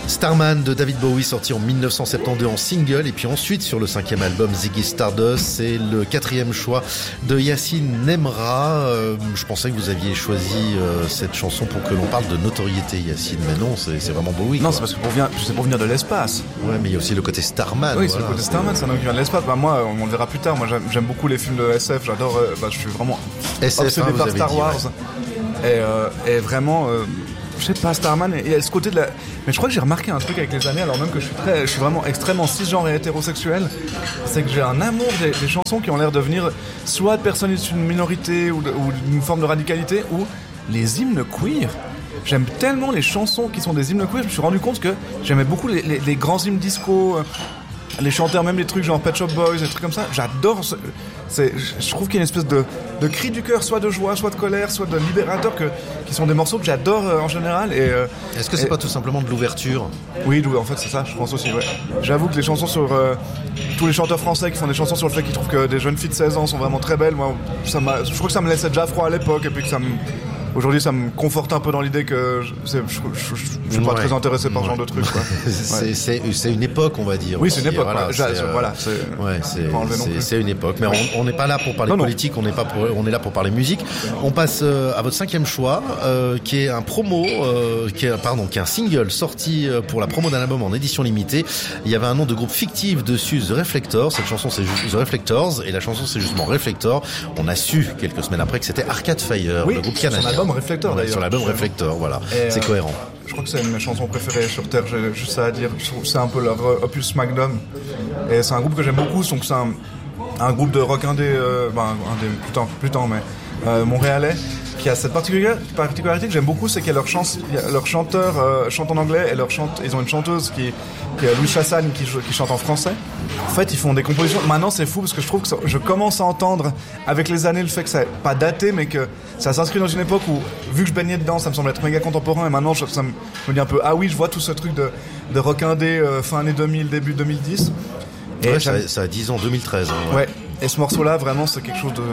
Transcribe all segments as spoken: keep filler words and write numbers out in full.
Starman de David Bowie, sorti en dix-neuf cent soixante-douze en single, et puis ensuite sur le cinquième album Ziggy Stardust, c'est le quatrième choix de Yacine Nemra. Euh, je pensais que vous aviez choisi euh, cette chanson pour que l'on parle de notoriété, Yacine, mais non, c'est, c'est vraiment Bowie. Non, quoi. c'est parce que pour venir, c'est pour venir de l'espace. Ouais, mais il y a aussi le côté Starman. Oui, voilà, c'est le côté c'est... Starman, c'est un homme qui vient de l'espace. Bah, moi, on le verra plus tard. Moi, j'aime, j'aime beaucoup les films de S F. J'adore. Euh, bah, je suis vraiment S F, obsédé hein, par avez Star dit, Wars. Ouais. Et, euh, et vraiment. Euh, Je sais pas, Starman, il y a ce côté de la... Mais je crois que j'ai remarqué un truc avec les années, alors même que je suis très, je suis vraiment extrêmement cisgenre et hétérosexuel, c'est que j'ai un amour des, des chansons qui ont l'air de venir soit de personnes issues d'une minorité ou, de, ou d'une forme de radicalité, ou les hymnes queer. J'aime tellement les chansons qui sont des hymnes queer, je me suis rendu compte que j'aimais beaucoup les, les, les grands hymnes disco, les chanteurs, même les trucs genre Pet Shop Boys, des trucs comme ça. J'adore. Ce, c'est, je trouve qu'il y a une espèce de, de cri du cœur, soit de joie, soit de colère, soit de libérateur, que, qui sont des morceaux que j'adore euh, en général. Et, euh, Est-ce que c'est et... pas tout simplement de l'ouverture ? Oui, en fait, c'est ça, je pense aussi, ouais. J'avoue que les chansons sur... Euh, tous les chanteurs français qui font des chansons sur le fait qu'ils trouvent que des jeunes filles de seize ans sont vraiment très belles, moi, ça m'a, je crois que ça me laissait déjà froid à l'époque, et puis que ça me... Aujourd'hui, ça me conforte un peu dans l'idée que je, c'est, je, je, je, je suis pas ouais. très intéressé par ouais. ce genre de trucs. Quoi. c'est, ouais. c'est, c'est une époque, on va dire. Oui, c'est une époque. Voilà, c'est, c'est, euh, voilà, c'est, ouais, c'est, c'est, c'est une époque. Mais ouais. on n'est pas là pour parler non, politique, on n'est pas pour, on est là pour parler musique. On passe euh, à votre cinquième choix, euh, qui est un promo, euh, qui est, pardon, qui est un single sorti pour la promo d'un album en édition limitée. Il y avait un nom de groupe fictif dessus, The Reflectors. Cette chanson, c'est juste The Reflectors, et la chanson, c'est justement Reflector. On a su quelques semaines après que c'était Arcade Fire, oui, le groupe canadien. Sur l'album Reflector, ouais, d'ailleurs. Sur l'album Reflector, voilà. Et c'est euh, cohérent. Je crois que c'est une chanson préférée sur Terre, j'ai juste ça à dire. Je trouve que c'est un peu leur opus magnum. Et c'est un groupe que j'aime beaucoup, donc c'est un, un groupe de rock indé, euh, ben, indé, plus tard, plus tard, mais euh, montréalais, qui a cette particularité que j'aime beaucoup, c'est qu'il y a leur, chans, leur chanteur euh, chante en anglais, et leur chante, ils ont une chanteuse qui, qui est Louis Chassagne, qui, qui chante en français. En fait, ils font des compositions. Maintenant, c'est fou parce que je trouve que ça, je commence à entendre avec les années le fait que ça n'est pas daté, mais que ça s'inscrit dans une époque où, vu que je baignais dedans, ça me semble être méga contemporain. Et maintenant, je, ça me, me dit un peu, ah oui, je vois tout ce truc de, de rock indé euh, fin année deux mille, début deux mille dix. Et ouais, ça, ça a dix ans, deux mille treize. Hein, ouais. ouais. Et ce morceau-là, vraiment, c'est quelque chose de.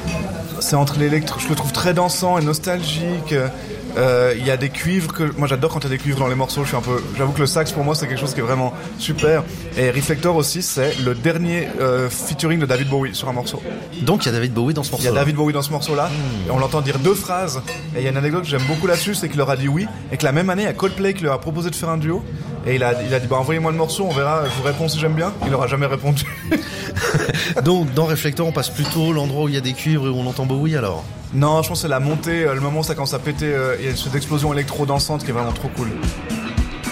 C'est entre l'électro. Je le trouve très dansant et nostalgique. Il euh, y a des cuivres que moi j'adore quand il y a des cuivres dans les morceaux. Je suis un peu, j'avoue que le sax pour moi c'est quelque chose qui est vraiment super. Et Reflector aussi, c'est le dernier euh, featuring de David Bowie sur un morceau. Donc il y a David Bowie dans ce morceau. Il y a David Bowie dans ce morceau-là. Mmh. Et on l'entend dire deux phrases. Et il y a une anecdote que j'aime beaucoup là-dessus, c'est qu'il leur a dit oui, et que la même année il y a Coldplay qui leur a proposé de faire un duo. Et il a, il a dit bah envoyez-moi le morceau, on verra. Je vous réponds si j'aime bien. Il leur a jamais répondu. Donc dans Reflector, on passe plutôt l'endroit où il y a des cuivres et où on entend Bowie alors. Non, je pense que c'est la montée, le moment où ça commence à péter, il y a une espèce d'explosion électro-dansante qui est vraiment trop cool.